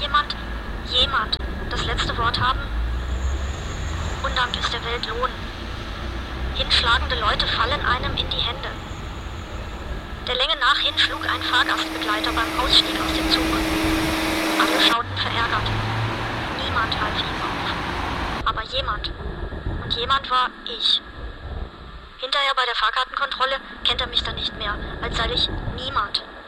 jemand das letzte Wort haben? Undank ist der Welt Lohn. Hinschlagende Leute fallen einem in die Hände. Der Länge nach hin schlug ein Fahrgastbegleiter beim Ausstieg aus dem Zug. Alle schauten verärgert. Niemand half ihm auf. Aber jemand. Und jemand war ich. Hinterher bei der Fahrkartenkontrolle kennt er mich dann nicht mehr, als sei ich niemand.